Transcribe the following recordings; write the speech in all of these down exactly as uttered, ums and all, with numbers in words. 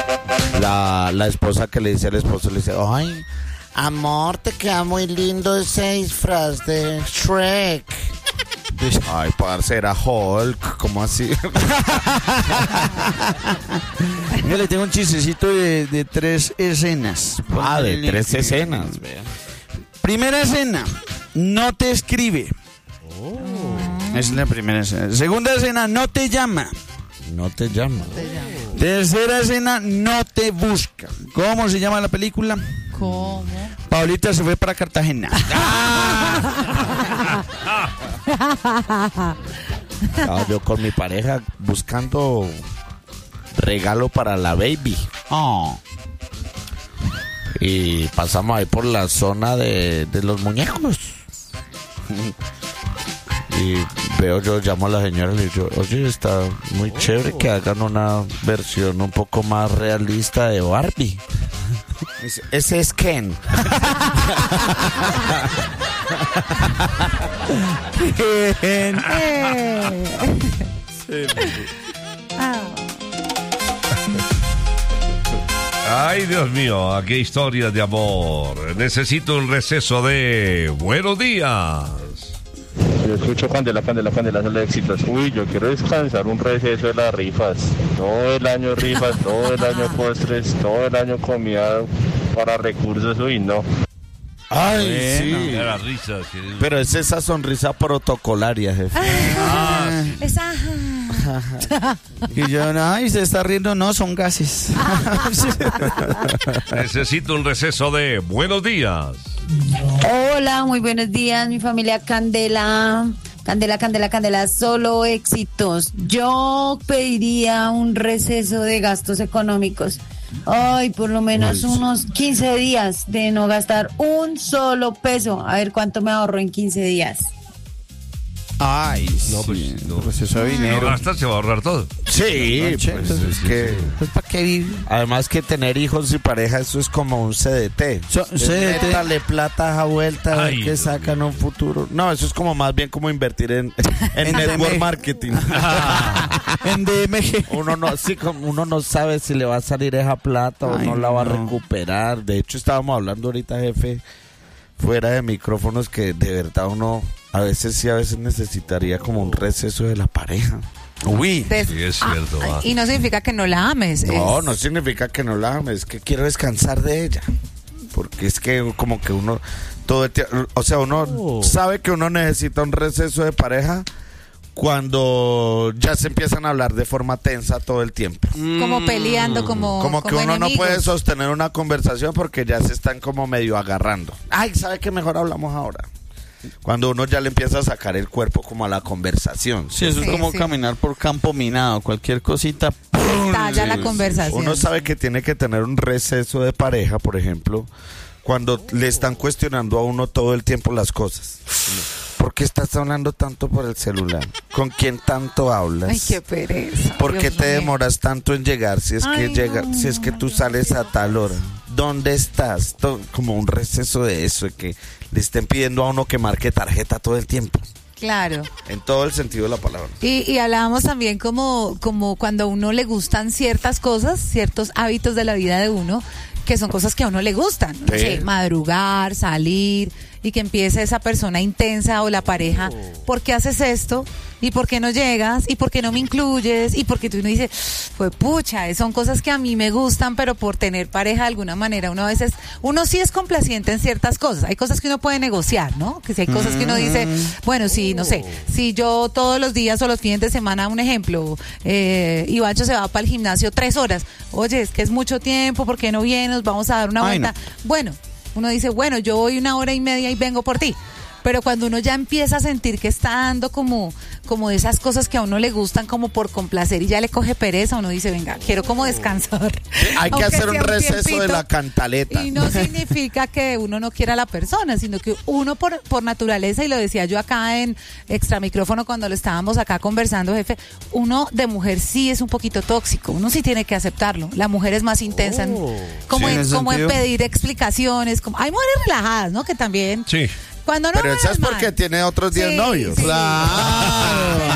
La, la esposa que le dice al esposo, le dice, ay, amor, te queda muy lindo ese disfraz de Shrek. Dice, ay, parce, era Hulk, ¿cómo así? Yo le tengo un chistecito de, de tres escenas. Ah, de tres escenas. Primera escena, no te escribe. Oh. Es la primera escena. Segunda escena, no te llama. No te llama. Tercera escena, no te busca. ¿Cómo se llama la película? ¿Cómo? Paulita se fue para Cartagena. Estaba yo con mi pareja buscando regalo para la baby. Oh. Y pasamos ahí por la zona de, de los muñecos. Y veo, yo llamo a la señora y le digo, oye, está muy chévere que hagan una versión un poco más realista de Barbie. Dice, ese es Ken. Ken. Ay, Dios mío, qué historia de amor. Necesito un receso de buenos días. Yo escucho Candela, Candela, Candela, sale de éxitos. Uy, yo quiero descansar un receso de las rifas. Todo el año rifas, todo el año postres, todo el año comida para recursos. Uy, no. Ay, Bueno, sí. era risa, sí. Pero es esa sonrisa protocolaria, jefe. Ah, sí. Esa. Y yo, ay, se está riendo. No, son gases. Necesito un receso de buenos días. Hola, muy buenos días, mi familia Candela. Candela, Candela, Candela, solo éxitos. Yo pediría un receso de gastos económicos. Ay, por lo menos unos quince días de no gastar un solo peso. A ver cuánto me ahorro en quince días. Ay, No, pues, sí, no. receso de Si no dinero. gastas, se va a ahorrar todo. Sí, Noche, pues entonces, es que... Pues, ¿para qué vivir? Además que tener hijos y pareja, eso es como un C D T. So- C D T. Métale plata a vuelta, a ver Ay, qué Dios sacan en un futuro. No, eso es como más bien como invertir en, en En network D M G. marketing. En D M G. Uno no, sí, como uno no sabe si le va a salir esa plata o Ay, no la va a no. recuperar. De hecho, estábamos hablando ahorita, jefe, fuera de micrófonos, que de verdad uno a veces sí, a veces necesitaría como un receso de la pareja. Uy. Des- Sí, es cierto. Ah, ah. y no significa que no la ames. No, es- no significa que no la ame, es que quiero descansar de ella. Porque es que como que uno todo el tiempo, o sea, uno Oh. sabe que uno necesita un receso de pareja cuando ya se empiezan a hablar de forma tensa todo el tiempo. Como peleando, como Como que uno no enemigos. puede sostener una conversación porque ya se están como medio agarrando. Ay, ¿sabe qué mejor hablamos ahora? Cuando uno ya le empieza a sacar el cuerpo como a la conversación. Sí, eso Sí, es como sí. caminar por campo minado. Cualquier cosita. Estalla la Sí, conversación. Uno sabe que tiene que tener un receso de pareja, por ejemplo, cuando le están cuestionando a uno todo el tiempo las cosas. ¿Por qué estás hablando tanto por el celular? ¿Con quién tanto hablas? Ay, qué pereza. ¿Por qué Dios te mío. demoras tanto en llegar si es que Ay, llega, no. si es que tú sales a tal hora? ¿Dónde estás? To- Como un receso de eso, de que le estén pidiendo a uno que marque tarjeta todo el tiempo. Claro. En todo el sentido de la palabra. Y, y hablábamos también como, como cuando a uno le gustan ciertas cosas, ciertos hábitos de la vida de uno, que son cosas que a uno le gustan. No Sí. sé, madrugar, salir, y que empiece esa persona intensa o la pareja, ¿por qué haces esto? ¿Y por qué no llegas? ¿Y por qué no me incluyes? ¿Y por qué tú no dices, pues pucha, son cosas que a mí me gustan, pero por tener pareja de alguna manera uno a veces, uno sí es complaciente en ciertas cosas, hay cosas que uno puede negociar, ¿no? Que si hay cosas que uno dice, bueno, sí, no sé, si yo todos los días o los fines de semana, un ejemplo, eh, Ivancho se va para el gimnasio tres horas, oye, es que es mucho tiempo, ¿por qué no vienes? Vamos a dar una Ay, vuelta. no. Bueno, uno dice, bueno, yo voy una hora y media y vengo por ti. Pero cuando uno ya empieza a sentir que está dando como, como de esas cosas que a uno le gustan como por complacer y ya le coge pereza, uno dice, venga, quiero como descansar. Hay que Aunque hacer un sea receso de tiempito. la cantaleta. Y no significa que uno no quiera a la persona, sino que uno por, por naturaleza, y lo decía yo acá en extra micrófono cuando lo estábamos acá conversando, jefe, uno de mujer sí es un poquito tóxico, uno sí tiene que aceptarlo. La mujer es más intensa en, como, Sí, en en, ese como en sentido. pedir explicaciones. Como, hay mujeres relajadas, ¿no? Que también... Sí. Cuando no Pero van esa al es mar. porque tiene otros diez Sí, novios. sí. Claro. No, Ay,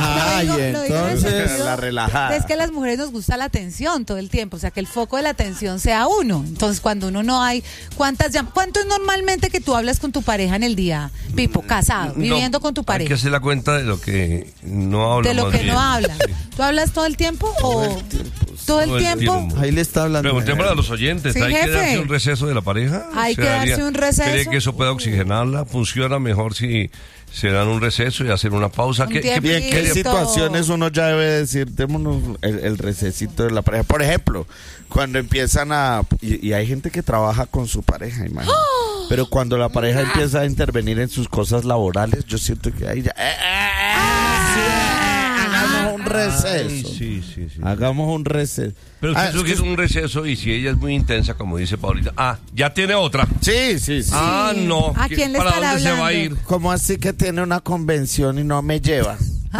Ay, digo- lo digo en el entonces, sentido la relajada. Es que a las mujeres nos gusta la atención todo el tiempo, o sea, que el foco de la atención sea uno. Entonces, cuando uno no hay, ¿cuántas llam- ¿cuánto es normalmente que tú hablas con tu pareja en el día, Pipo, casado, No, viviendo con tu Hay que pareja? hacer la cuenta de lo que no habla. De lo más que bien. no habla. Sí. ¿Tú hablas todo el tiempo o todo el Todo el tiempo? tiempo. Ahí le está hablando. Preguntémosle a los oyentes, Sí, ¿hay que jefe. darse un receso de la pareja? Hay ¿Se que darse un receso. ¿Cree que eso puede oxigenarla? ¿Funciona mejor si se dan un receso y hacer una pausa? Un ¿Qué, qué- tiempo. ¿Y en qué Listo. situaciones uno ya debe decir, démonos el, el recesito de la pareja? Por ejemplo, cuando empiezan a... Y, y hay gente que trabaja con su pareja, imagínate. Pero cuando la pareja empieza a intervenir en sus cosas laborales, yo siento que ahí ya... eh, eh, eh, sí, hagamos un receso. Ay, sí, sí, sí. Hagamos un receso. Pero usted Ah, es sugiere que- un receso y si ella es muy intensa, como dice Paulita, ah, ya tiene otra. Sí, sí, sí. Ah, no. ¿A ¿Qué- quién le ¿Para estará dónde se va a hablando? ir? ¿Cómo así que tiene una convención y no me lleva?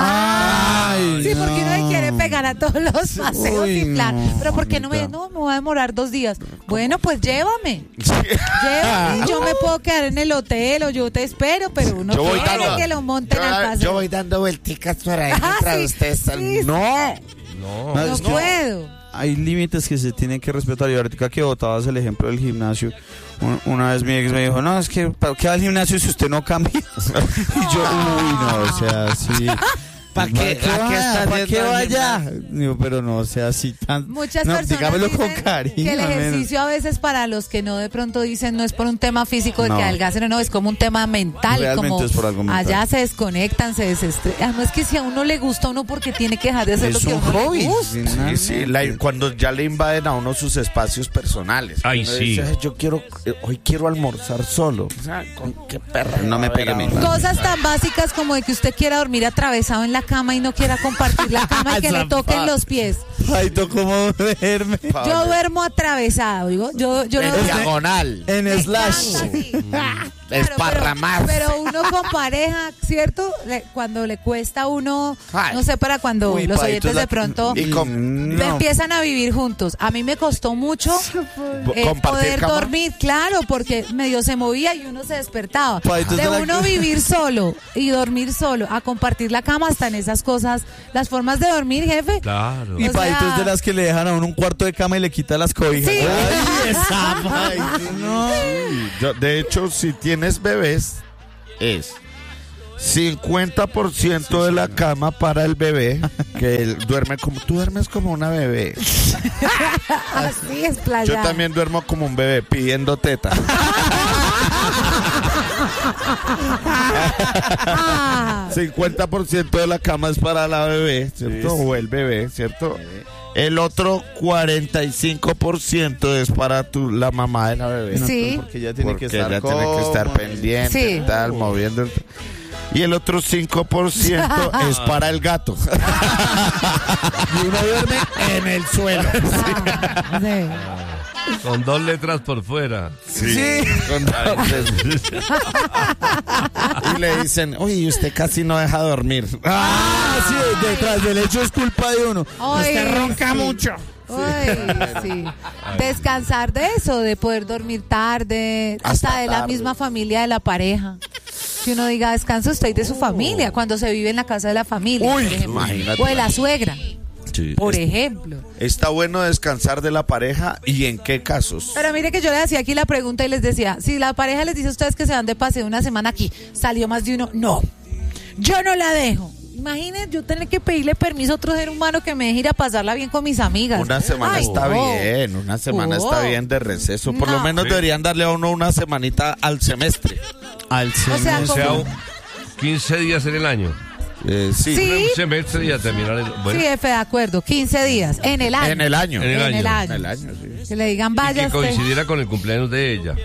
Ay, Sí, porque uno le no. quiere pegar a todos los paseos Uy, y plan. no, Pero ¿por qué no me Juanita. no me voy a demorar dos días? Bueno, pues llévame. Llévame. Yo me puedo quedar en el hotel o yo te espero, pero uno Yo voy quiere dando- que lo monten yo, al paseo. yo voy dando vuelticas por ahí Ah, mientras sí, ustedes están... sí, sí. No. No. No, No es que puedo. hay límites que se tienen que respetar. Y ahorita que botabas el ejemplo del gimnasio, un- una vez mi ex me dijo, no, es que ¿para qué va al gimnasio si usted no cambia? Y yo, uy, no, o sea, sí. ¿Pa' qué? ¿A qué vaya? está ¿Pa' qué yendo al vaya? Digo, pero no, o sea, así tan... Muchas no, personas dígamelo con dicen cariño. que el al menos. ejercicio a veces para los que no de pronto dicen no es por un tema físico de No. que adelgacen o no, es como un tema mental, Realmente como es por algo mental. allá se desconectan, se desestresan. No es que si a uno le gusta a uno porque tiene que dejar de hacer Es lo que un a uno hobby. le gusta. Sí, sí, la- cuando ya le invaden a uno sus espacios personales. Ay, Uno sí. dice, "Ay, yo quiero, eh, hoy quiero almorzar solo. O sea, ¿con qué perra? No me va a pegue ver mi ahora? Cosas tan básicas como de que usted quiera dormir atravesado en la cama y no quiera compartir la cama y que le toquen los pies. Ay, ¿tú cómo duerme? Yo duermo atravesado, digo, yo, yo no En diagonal. En slash. Sí. Esparramado. Pero, pero uno con pareja, ¿cierto? Le- cuando le cuesta a uno, Ay. no sé, para cuando Uy, los pa, oyentes entonces la- de pronto Y con- No. empiezan a vivir juntos. A mí me costó mucho eh, ¿Compartir poder cama? dormir, claro, porque medio se movía y uno se despertaba. Pa, entonces De la- uno vivir solo y dormir solo, a compartir la cama hasta en esas cosas, las formas de dormir, jefe. Claro. Y O paitos sea- de las que le dejan a uno un cuarto de cama y le quita las cobijas. Sí. Ay, esa vaina, no. Yo, de hecho, si tienes bebés, es cincuenta por ciento de la cama para el bebé, que él duerme como... Tú duermes como una bebé. Así es, playa. Yo también duermo como un bebé, pidiendo teta. Ah, cincuenta por ciento de la cama es para la bebé, ¿cierto? O el bebé, ¿cierto? El otro cuarenta y cinco por ciento es para tu, la mamá de la bebé. Sí. Porque ella tiene Porque que estar ella tiene que estar cómoda. pendiente, Sí. tal, moviendo. el- Y el otro cinco por ciento es para el gato. Y uno duerme en el suelo. ah, sí. Con dos letras por fuera. Sí. Con- y le dicen, uy, usted casi no deja dormir. Ah, sí, detrás del hecho es culpa de uno. Ay, Usted ronca sí. mucho. Ay, sí. Descansar de eso, de poder dormir tarde, hasta, Hasta de la tarde. misma familia de la pareja. Que uno diga, descansa usted y de su familia, cuando se vive en la casa de la familia, Uy, por ejemplo. imagínate. O de la suegra, por Es- ejemplo. Está bueno descansar de la pareja y en qué casos. Pero mire que yo le hacía aquí la pregunta y les decía, si la pareja les dice a ustedes que se van de paseo una semana aquí, ¿salió más de uno? No, yo no la dejo. Imaginen yo tener que pedirle permiso a otro ser humano que me deje ir a pasarla bien con mis amigas. Una semana Ay, está no. bien, una semana Oh. está bien de receso. Por lo No. menos Sí. deberían darle a uno una semanita al semestre. Al O sea, O sea, como... quince días en el año. Eh, sí. Sí. Un semestre y a terminar el... Bueno, Sí, F, de acuerdo, quince días, en el año. En el año. En el En el año. En el año. año, sí. Que le digan, y vaya que usted. coincidiera con el cumpleaños de ella.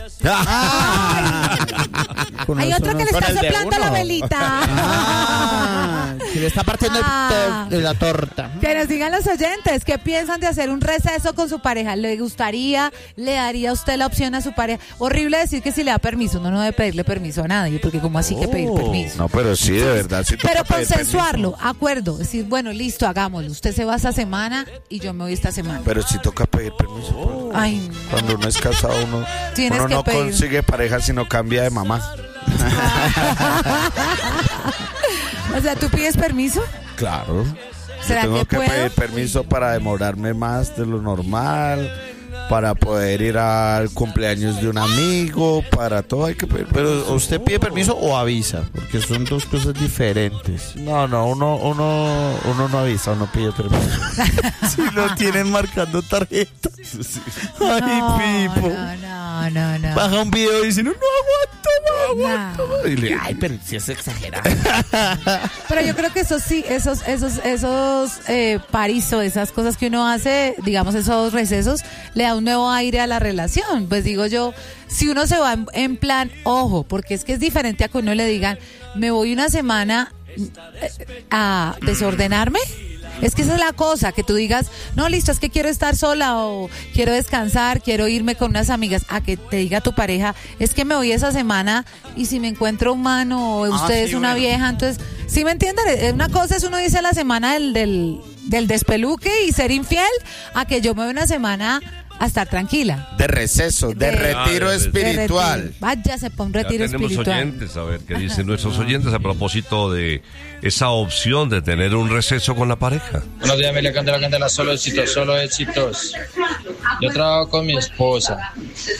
Con Hay eso otro no- que le Con está el de soplando la uno. velita. Ah, que le está partiendo el Ah. to- de la torta. Que nos digan los oyentes, ¿qué piensan de hacer un receso con su pareja? ¿Le gustaría, le daría a usted la opción a su pareja? Horrible decir que si le da permiso, no, no debe pedirle permiso a nadie, porque como así que pedir permiso. No, pero sí, de verdad. Sí toca Pero pedir consensuarlo, acuerdo, decir, bueno, listo, hagámoslo. Usted se va esta semana y yo me voy esta semana. permiso. Pero sí toca pedir permiso. pues. Ay, no. Cuando uno es casado, uno, Tienes uno que no pedir. consigue pareja sino cambia de mamá. O sea, ¿tú pides permiso? claro. Yo ¿Será tengo que que, puedo? pedir permiso para demorarme más de lo normal, para poder ir al cumpleaños de un amigo, para todo hay que pedir. Pero ¿usted pide permiso o avisa? Porque son dos cosas diferentes. No, no, uno, uno, uno no avisa, uno pide permiso. Si lo tienen marcando tarjeta. Ay, No, Pipo. no, no, no, no. Baja un video y dice, no, no aguanto, no aguanto. No. Y le, ay, pero si es exagerado. Pero yo creo que eso sí, esos, esos, esos eh, paris o esas cosas que uno hace, digamos esos recesos, le da un nuevo aire a la relación. Pues digo yo, si uno se va en, en plan, ojo, porque es que es diferente a que uno le digan, me voy una semana eh, a desordenarme. Es que esa es la cosa, que tú digas, no, listo, es que quiero estar sola o quiero descansar, quiero irme con unas amigas, a que te diga tu pareja, es que me voy esa semana y si me encuentro humano o usted Ah, es sí, una bueno. vieja, entonces, ¿sí me entienden? Una cosa es uno dice la semana del, del, del despeluque y ser infiel, a que yo me voy una semana a estar tranquila. De receso, de, De- retiro Ah, de- de- espiritual. De retiro. Váyase para un Ya retiro tenemos espiritual. oyentes, a ver qué dicen nuestros oyentes a propósito de esa opción de tener un receso con la pareja. Buenos días, Emilia Candela, Candela, solo éxitos, solo éxitos. Yo trabajo con mi esposa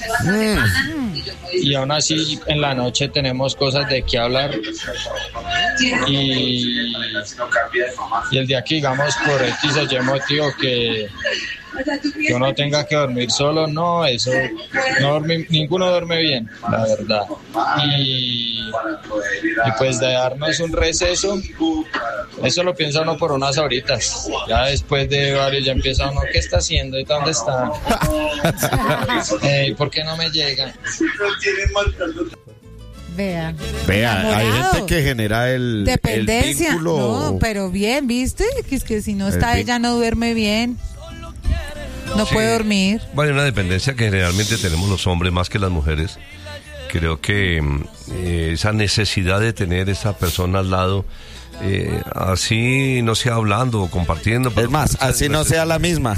y aún así en la noche tenemos cosas de qué hablar y, y el día que digamos por X o Y motivo que, que uno tenga que dormir solo, no, eso, no dormir, ninguno duerme bien, la verdad. Y, y pues de darnos un receso, eso lo piensa uno por unas horitas. Ya después de varios ya empieza uno, ¿qué está haciendo? ¿Y dónde está? Eh, ¿Por qué no me llega? Vea. Vea, hay Enamorado. gente que genera el, Dependencia. el vínculo. No, pero bien, ¿viste? Que es que si no El está vin- ella no duerme bien. No Sí. puede dormir. Bueno, una dependencia que generalmente tenemos los hombres más que las mujeres. Creo que mm, eh, esa necesidad de tener esa persona al lado, eh, así no sea hablando o compartiendo. pero Es más, esa así no sea la misma.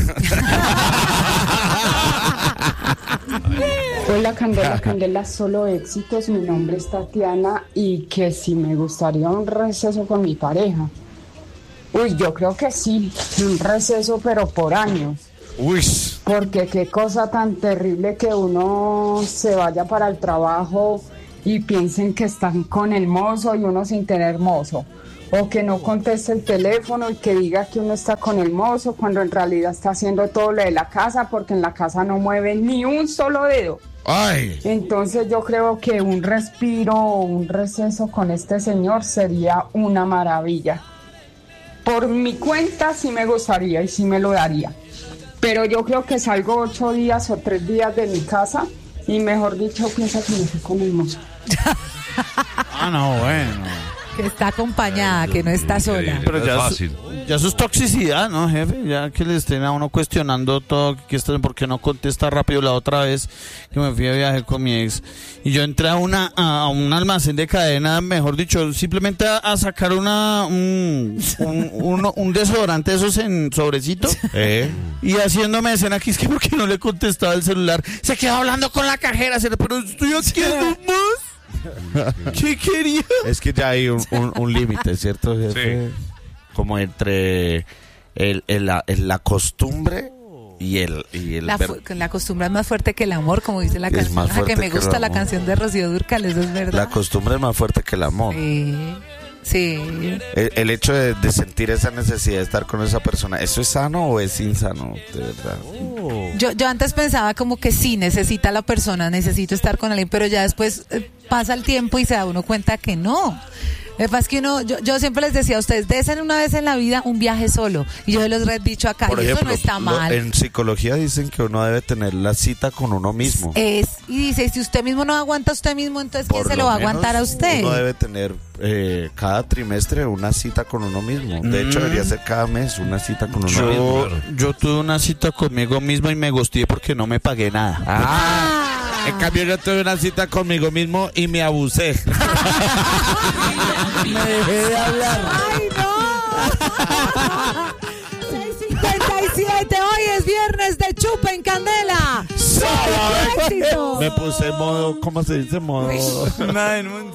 Hola Candela, Candela, solo éxitos. Mi nombre es Tatiana y que si me gustaría un receso con mi pareja. Uy, yo creo que sí, un receso pero por años. Uy, Porque qué cosa tan terrible que uno se vaya para el trabajo y piensen que están con el mozo y uno sin tener mozo. O que no conteste el teléfono y que diga que uno está con el mozo cuando en realidad está haciendo todo lo de la casa porque en la casa no mueve ni un solo dedo. ay, Entonces yo creo que un respiro o un receso con este señor sería una maravilla. Por mi cuenta sí me gustaría y sí me lo daría. Pero yo creo que salgo ocho días o tres días de mi casa y mejor dicho piensa que me fui con el mozo. Ah, no, bueno. Que está acompañada, que no está sola. Increíble. Pero Es ya, fácil. Es, ya eso es toxicidad, ¿no, jefe? Ya que le estén a uno cuestionando todo, que esto, ¿por qué no contesta rápido? La otra vez que me fui de viaje con mi ex y yo entré a una a un almacén de cadena, mejor dicho, simplemente a, a sacar una un, un, un, un desodorante de esos en sobrecito eh. y haciéndome escena aquí, es que porque no le contestaba el celular, se quedó hablando con la cajera, se le- pero estoy aquí más. ¿Qué quería? Es que ya hay un, un, un límite, ¿cierto, jefe? Sí. Como entre el, el- la, el- la costumbre y el... Y el La, ver- fu- la costumbre es más fuerte que el amor, como dice la Es canción. más Ajá, que fuerte me que el gusta la amor. canción de Rocío Dúrcal, eso es verdad. la costumbre es más fuerte que el amor. Sí, sí. El, el hecho de, de sentir esa necesidad de estar con esa persona, ¿eso es sano o es insano? De verdad. Yo, yo antes pensaba como que sí, necesita a la persona, necesito estar con alguien, pero ya después eh, pasa el tiempo y se da uno cuenta que no. Lo que pasa es que uno, yo, yo siempre les decía a ustedes, desen una vez en la vida un viaje solo. Y yo se los he dicho acá, Por y ejemplo, eso no está lo- mal. en psicología dicen que uno debe tener la cita con uno mismo. Es, y dice, si usted mismo no aguanta a usted mismo, entonces ¿quién Por se lo va a menos aguantar a usted? Uno debe tener eh, cada trimestre una cita con uno mismo. De hecho, Mm. debería ser cada mes una cita con uno Yo, mismo. yo tuve una cita conmigo mismo y me gusté porque no me pagué nada. Ah, en cambio yo tuve una cita conmigo mismo y me abusé. Me dejé de hablar. ¡Ay, no! seis cincuenta y siete, hoy es viernes de Chupa en Candela. ¡Éxito! Me puse modo, ¿cómo se dice? Modo... Nada, en un-